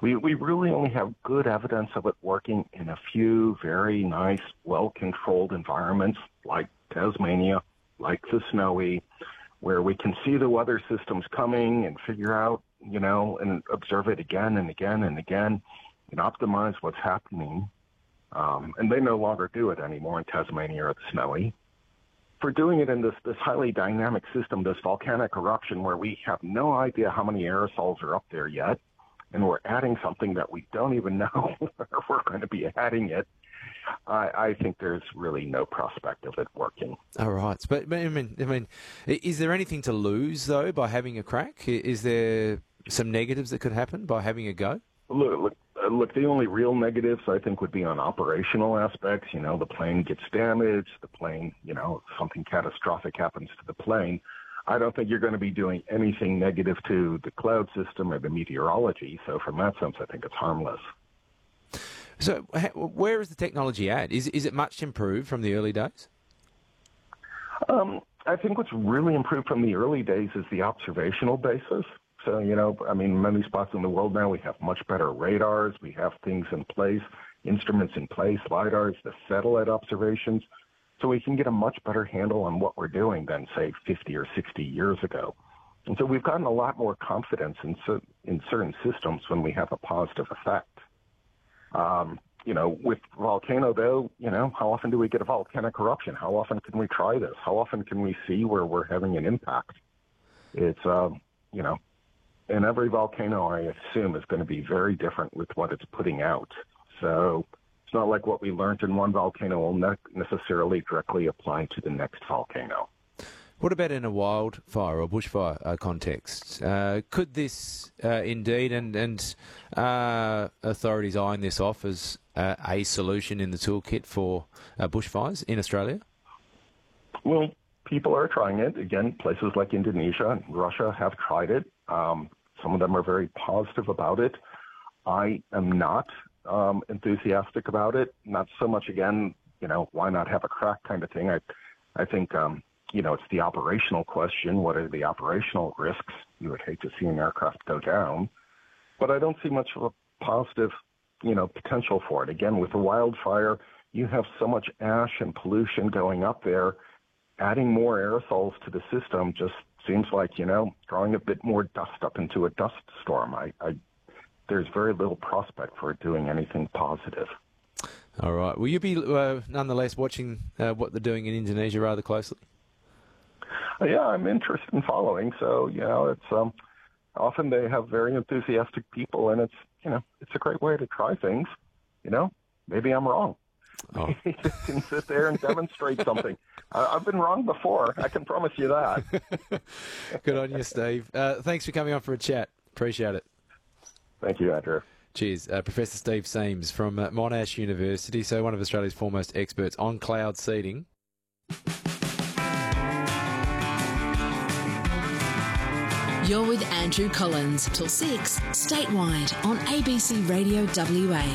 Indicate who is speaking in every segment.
Speaker 1: We really only have good evidence of it working in a few very nice, well-controlled environments like Tasmania, like the Snowy, where we can see the weather systems coming and figure out, and observe it again and again and again and optimize what's happening. And they no longer do it anymore in Tasmania or the Snowy. For doing it in this highly dynamic system, this volcanic eruption where we have no idea how many aerosols are up there yet, and we're adding something that we don't even know where we're going to be adding it, I think there's really no prospect of it working.
Speaker 2: All right. But I mean, is there anything to lose, though, by having a crack? Is there some negatives that could happen by having a go?
Speaker 1: Look, the only real negatives, I think, would be on operational aspects. The plane gets damaged, the plane, something catastrophic happens to the plane. I don't think you're going to be doing anything negative to the cloud system or the meteorology. So from that sense, I think it's harmless.
Speaker 2: So where is the technology at? Is it much improved from the early days?
Speaker 1: I think what's really improved from the early days is the observational basis. So, many spots in the world now, we have much better radars. We have things in place, instruments in place, LiDARs, the satellite observations. So we can get a much better handle on what we're doing than, say, 50 or 60 years ago. And so we've gotten a lot more confidence in certain systems when we have a positive effect. With volcano, though, how often do we get a volcanic eruption? How often can we try this? How often can we see where we're having an impact? It's, and every volcano, I assume, is going to be very different with what it's putting out. So it's not like what we learned in one volcano will not necessarily directly apply to the next volcano.
Speaker 2: What about in a wildfire or bushfire context? Could this indeed, and authorities eyeing this off as a solution in the toolkit for bushfires in Australia?
Speaker 1: Well, people are trying it. Again, places like Indonesia and Russia have tried it. Some of them are very positive about it. I am not enthusiastic about it. Not so much, again, why not have a crack kind of thing. I think, it's the operational question. What are the operational risks? You would hate to see an aircraft go down. But I don't see much of a positive, potential for it. Again, with the wildfire, you have so much ash and pollution going up there. Adding more aerosols to the system just seems like, drawing a bit more dust up into a dust storm. There's very little prospect for it doing anything positive.
Speaker 2: All right. Will you be nonetheless watching what they're doing in Indonesia rather closely?
Speaker 1: Yeah, I'm interested in following. So, it's often they have very enthusiastic people, and it's a great way to try things. Maybe I'm wrong.
Speaker 2: Oh.
Speaker 1: You just can sit there and demonstrate something. I've been wrong before. I can promise you that.
Speaker 2: Good on you, Steve. Thanks for coming on for a chat. Appreciate it.
Speaker 1: Thank you, Andrew.
Speaker 2: Cheers. Professor Steve Siems from Monash University, so one of Australia's foremost experts on cloud seeding.
Speaker 3: You're with Andrew Collins till 6 statewide on ABC Radio WA.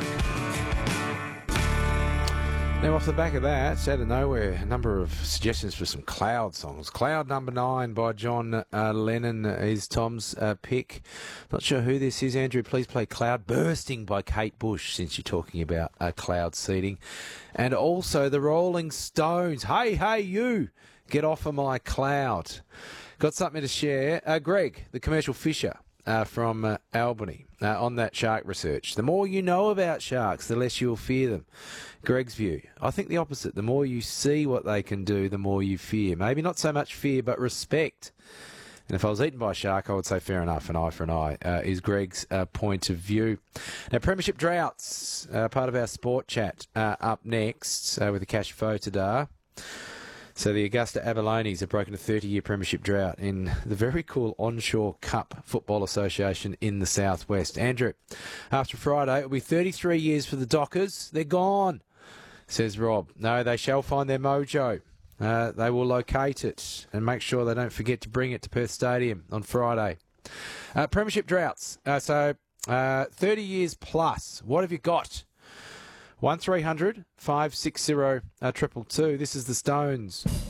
Speaker 2: Now, off the back of that, out of nowhere, a number of suggestions for some Cloud songs. Cloud number 9 by John Lennon is Tom's pick. Not sure who this is, Andrew. Please play Cloud Bursting by Kate Bush, since you're talking about cloud seeding. And also the Rolling Stones. Hey, hey, you! Get off of my cloud. Got something to share. Greg, the commercial fisher from Albany, on that shark research. The more you know about sharks, the less you'll fear them. Greg's view. I think the opposite. The more you see what they can do, the more you fear. Maybe not so much fear, but respect. And if I was eaten by a shark, I would say fair enough, an eye for an eye, is Greg's point of view. Now, Premiership Droughts, part of our sport chat, up next with the Cash Fotadar. So the Augusta Abalonies have broken a 30-year premiership drought in the very cool Onshore Cup Football Association in the southwest. Andrew, after Friday, it'll be 33 years for the Dockers. They're gone, says Rob. No, they shall find their mojo. They will locate it and make sure they don't forget to bring it to Perth Stadium on Friday. Premiership droughts. 30 years plus. What have you got? 1300 560 222. This is the Stones.